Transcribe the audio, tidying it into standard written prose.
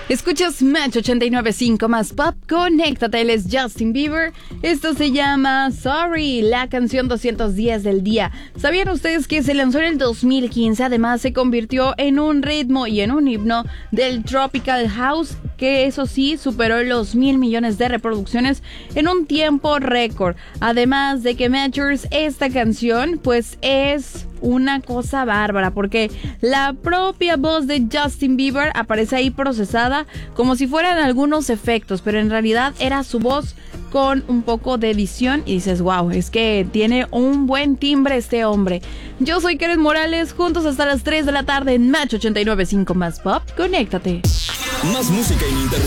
Escuchas Match 89.5 más pop, conéctate, él es Justin Bieber. Esto se llama Sorry, la canción 210 del día. ¿Sabían ustedes que se lanzó en el 2015? Además se convirtió en un ritmo y en un himno del Tropical House, que eso sí, superó los 1,000 millones de reproducciones en un tiempo récord. Además de que Matchers, esta canción pues es una cosa bárbara, porque la propia voz de Justin Bieber aparece ahí procesada como si fueran algunos efectos, pero en realidad era su voz con un poco de edición y dices, wow, es que tiene un buen timbre este hombre. Yo soy Karen Morales, juntos hasta las 3 de la tarde en Match 89.5 más pop, conéctate. Más música ininterrumpida.